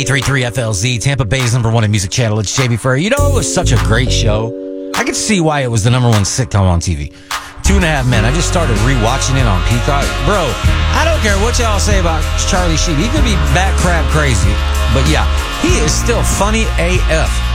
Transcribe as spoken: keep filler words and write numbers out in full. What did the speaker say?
ninety-three point three F L Z, Tampa Bay's number one in music channel. It's J B Furry. You know, it was such a great show. I could see why it was the number one sitcom on T V. Two and a Half Men. I just started rewatching it on Peacock. Bro, I don't care what y'all say about Charlie Sheen. He could be bat crap crazy. But yeah, he is still funny A F.